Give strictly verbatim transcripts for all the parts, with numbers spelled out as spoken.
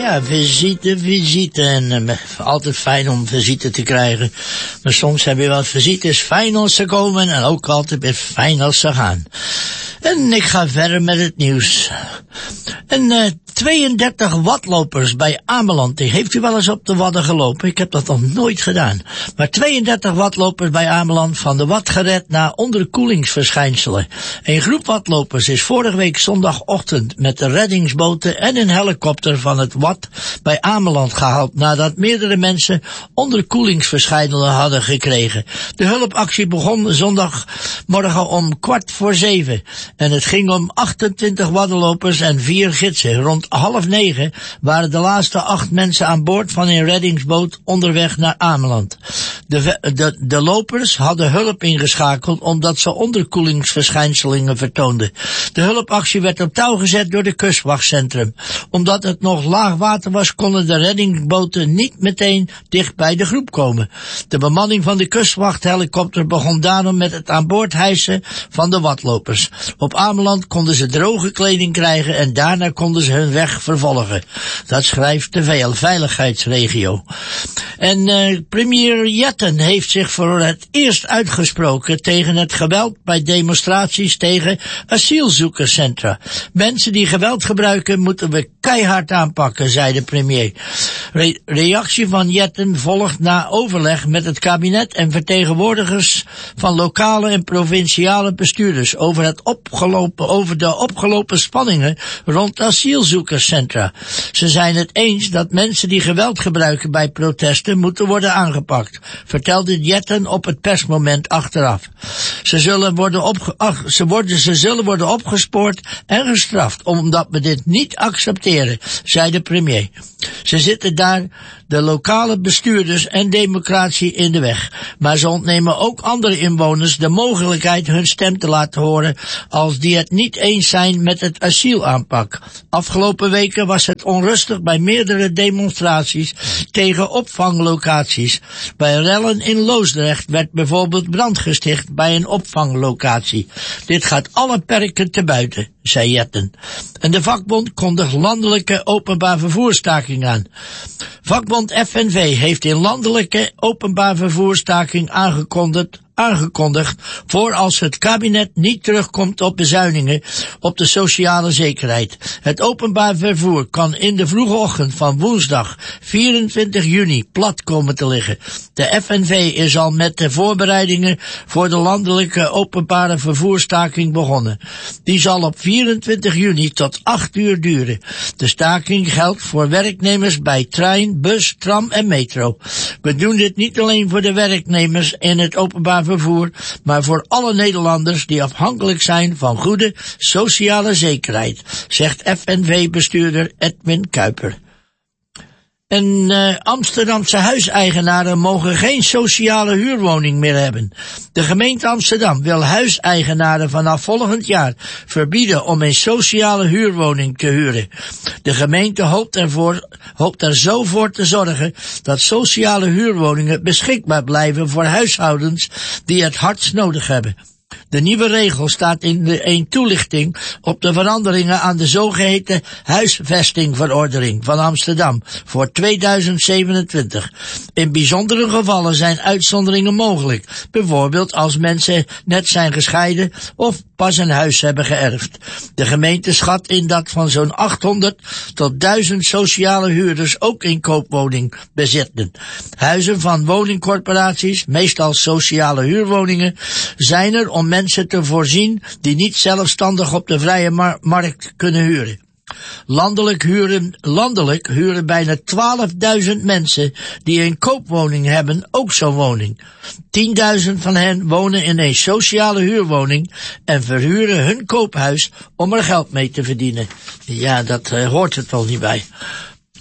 Ja, visite, visite. En uh, altijd fijn om visite te krijgen. Maar soms heb je wat visites fijn als ze komen en ook altijd weer fijn als ze gaan. En ik ga verder met het nieuws. En uh, tweeëndertig wattlopers bij Ameland. Heeft u wel eens op de wadden gelopen? Ik heb dat nog nooit gedaan. Maar tweeëndertig wattlopers bij Ameland van de wad gered na onderkoelingsverschijnselen. Een groep watlopers is vorige week zondagochtend met de reddingsboten en een helikopter van het wad bij Ameland gehaald nadat meerdere mensen onderkoelingsverschijnselen hadden gekregen. De hulpactie begon zondagmorgen om kwart voor zeven. En het ging om achtentwintig waddenlopers en vier gidsen. Rond half negen waren de laatste acht mensen aan boord van een reddingsboot onderweg naar Ameland. De, de, de lopers hadden hulp ingeschakeld omdat ze onderkoelingsverschijnselen vertoonden. De hulpactie werd op touw gezet door de kustwachtcentrum. Omdat het nog laag water was, konden de reddingsboten niet meteen dicht bij de groep komen. De bemanning van de kustwachthelikopter begon daarom met het aan boord hijsen van de wattlopers. Op Ameland konden ze droge kleding krijgen en daarna konden ze hun weg vervolgen. Dat schrijft de veiligheidsregio. En uh, premier Jetten heeft zich voor het eerst uitgesproken tegen het geweld bij demonstraties tegen asielzoekerscentra. Mensen die geweld gebruiken moeten we keihard aanpakken, zei de premier. Re- reactie van Jetten volgt na overleg met het kabinet en vertegenwoordigers van lokale en provinciale bestuurders over het opgelopen, over de opgelopen spanningen rond asielzoekerscentra. Ze zijn het eens dat mensen die geweld gebruiken bij protesten moeten worden aangepakt, vertelde Jetten op het persmoment achteraf. Ze zullen worden, opge- ach, ze worden, ze zullen worden opgespoord en gestraft, omdat we dit niet accepteren, zei de premier. Ze zitten daar de lokale bestuurders en democratie in de weg, maar ze ontnemen ook andere inwoners de mogelijkheid hun stem te laten horen als die het niet eens zijn met het asielaanpak. Afgelopen weken was het onrustig bij meerdere demonstraties tegen opvanglocaties. Bij rellen in Loosdrecht werd bijvoorbeeld brand gesticht bij een opvanglocatie. Dit gaat alle perken te buiten, zei Jetten. En de vakbond kondigt landelijke openbaar vervoerstaking aan. Vakbond F N V heeft in landelijke openbaar vervoerstaking aangekondigd aangekondigd voor als het kabinet niet terugkomt op bezuinigingen op de sociale zekerheid. Het openbaar vervoer kan in de vroege ochtend van woensdag vierentwintig juni plat komen te liggen. De F N V is al met de voorbereidingen voor de landelijke openbare vervoerstaking begonnen. Die zal op vierentwintig juni tot acht uur duren. De staking geldt voor werknemers bij trein, bus, tram en metro. We doen dit niet alleen voor de werknemers in het openbaar vervoer, maar voor alle Nederlanders die afhankelijk zijn van goede sociale zekerheid, zegt F N V-bestuurder Edwin Kuiper. En uh, Amsterdamse huiseigenaren mogen geen sociale huurwoning meer hebben. De gemeente Amsterdam wil huiseigenaren vanaf volgend jaar verbieden om een sociale huurwoning te huren. De gemeente hoopt ervoor, hoopt er zo voor te zorgen dat sociale huurwoningen beschikbaar blijven voor huishoudens die het hardst nodig hebben. De nieuwe regel staat in de een toelichting op de veranderingen aan de zogeheten huisvestingverordening van Amsterdam voor tweeduizend zevenentwintig. In bijzondere gevallen zijn uitzonderingen mogelijk, bijvoorbeeld als mensen net zijn gescheiden of pas een huis hebben geërfd. De gemeente schat in dat van zo'n achthonderd tot duizend sociale huurders ook een koopwoning bezitten. Huizen van woningcorporaties, meestal sociale huurwoningen, zijn er om mensen te voorzien die niet zelfstandig op de vrije mar- markt kunnen huren. Landelijk huren, landelijk huren bijna twaalfduizend mensen die een koopwoning hebben ook zo'n woning. tienduizend van hen wonen in een sociale huurwoning en verhuren hun koophuis om er geld mee te verdienen. Ja, dat uh, hoort er toch niet bij.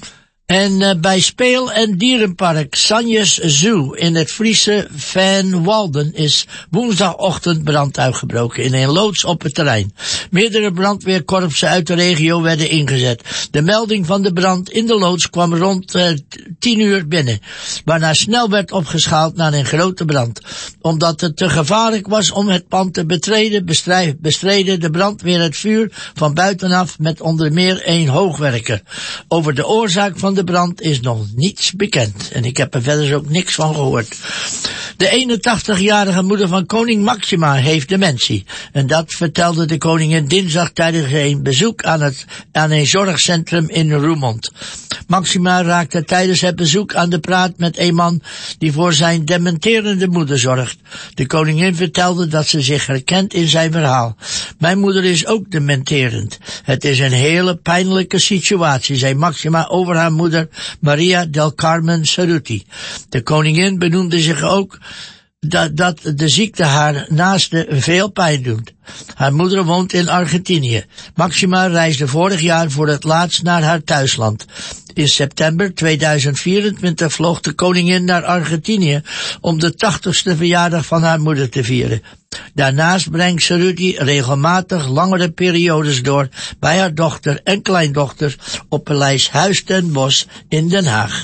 En uh, bij Speel- en Dierenpark Sanjes Zoo in het Friese Van Walden is woensdagochtend brand uitgebroken in een loods op het terrein. Meerdere brandweerkorpsen uit de regio werden ingezet. De melding van de brand in de loods kwam rond uh, tien uur binnen, waarna snel werd opgeschaald naar een grote brand. Omdat het te gevaarlijk was om het pand te betreden, bestreden de brandweer het vuur van buitenaf met onder meer één hoogwerker. Over de oorzaak van de De brand is nog niets bekend. En ik heb er verder ook niks van gehoord. De eenentachtigjarige moeder van koning Maxima heeft dementie. En dat vertelde de koningin dinsdag tijdens een bezoek aan, het, aan een zorgcentrum in Roermond. Maxima raakte tijdens het bezoek aan de praat met een man die voor zijn dementerende moeder zorgt. De koningin vertelde dat ze zich herkent in zijn verhaal. Mijn moeder is ook dementerend. Het is een hele pijnlijke situatie, zei Maxima over haar moeder Maria del Carmen Cerruti. De koningin benoemde zich ook dat, dat de ziekte haar naaste veel pijn doet. Haar moeder woont in Argentinië. Maxima reisde vorig jaar voor het laatst naar haar thuisland. In september tweeduizend vierentwintig vloog de koningin naar Argentinië om de tachtigste verjaardag van haar moeder te vieren. Daarnaast brengt Cerruti regelmatig langere periodes door bij haar dochter en kleindochter op Paleis Huis ten Bosch in Den Haag.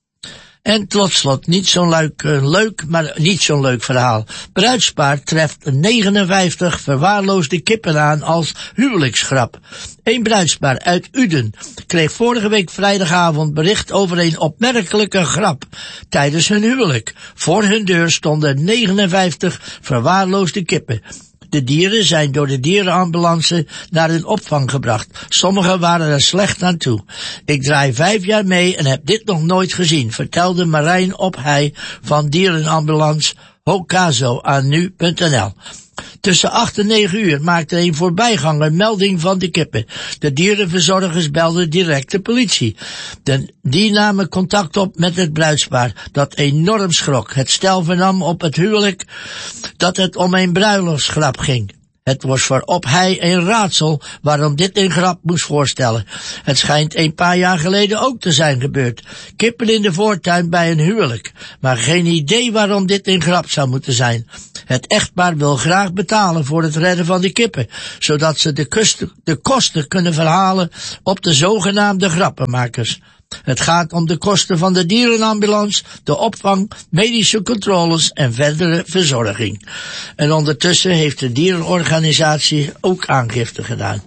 En tot slot, niet zo'n leuk, uh, leuk, maar niet zo'n leuk verhaal. Bruidspaar treft negenenvijftig verwaarloosde kippen aan als huwelijksgrap. Een bruidspaar uit Uden kreeg vorige week vrijdagavond bericht over een opmerkelijke grap tijdens hun huwelijk. Voor hun deur stonden negenenvijftig verwaarloosde kippen. De dieren zijn door de dierenambulance naar hun opvang gebracht. Sommigen waren er slecht aan toe. Ik draai vijf jaar mee en heb dit nog nooit gezien, vertelde Marijn Ophey van dierenambulance Hokazo aan nu punt n l. Tussen acht en negen uur maakte een voorbijganger melding van de kippen. De dierenverzorgers belden direct de politie. De, die namen contact op met het bruidspaar, dat enorm schrok. Het stel vernam op het huwelijk dat het om een bruiloftsgrap ging. Het was voor Ophey een raadsel waarom dit een grap moest voorstellen. Het schijnt een paar jaar geleden ook te zijn gebeurd. Kippen in de voortuin bij een huwelijk. Maar geen idee waarom dit een grap zou moeten zijn. Het echtpaar wil graag betalen voor het redden van de kippen, zodat ze de, kust, de kosten kunnen verhalen op de zogenaamde grappenmakers. Het gaat om de kosten van de dierenambulance, de opvang, medische controles en verdere verzorging. En ondertussen heeft de dierenorganisatie ook aangifte gedaan.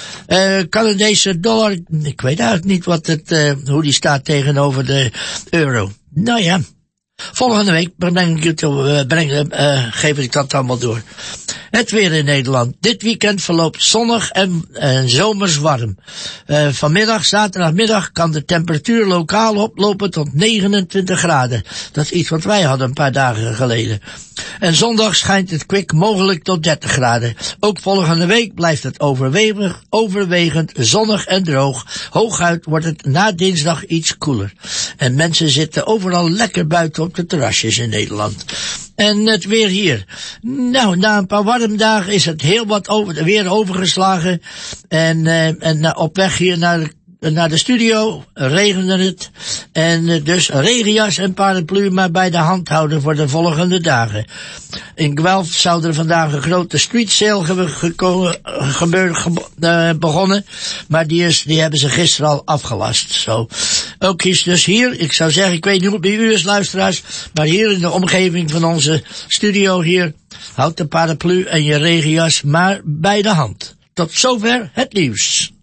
Uh, Canadese dollar, ik weet eigenlijk niet wat het, uh, hoe die staat tegenover de euro. Nou ja, volgende week breng ik het, uh, breng, uh, geef ik dat allemaal door. Het weer in Nederland. Dit weekend verloopt zonnig en, en zomers warm. Uh, vanmiddag, zaterdagmiddag, kan de temperatuur lokaal oplopen tot negenentwintig graden. Dat is iets wat wij hadden een paar dagen geleden. En zondag schijnt het kwik mogelijk tot dertig graden. Ook volgende week blijft het overwegend, overwegend zonnig en droog. Hooguit wordt het na dinsdag iets koeler. En mensen zitten overal lekker buiten op de terrasjes in Nederland. En het weer hier. Nou, na een paar warme dagen is het heel wat over, weer overgeslagen. En, uh, en op weg hier naar de naar de studio regende het. En uh, dus regenjas en paraplu maar bij de hand houden voor de volgende dagen. In Guelph zou er vandaag een grote street sale ge- geko- gebeur, ge- uh, begonnen. Maar die, is, die hebben ze gisteren al afgelast. Zo. Ook is dus hier, ik zou zeggen, ik weet niet hoe het bij u is, luisteraars, maar hier in de omgeving van onze studio hier, houd de paraplu en je regenjas maar bij de hand. Tot zover het nieuws.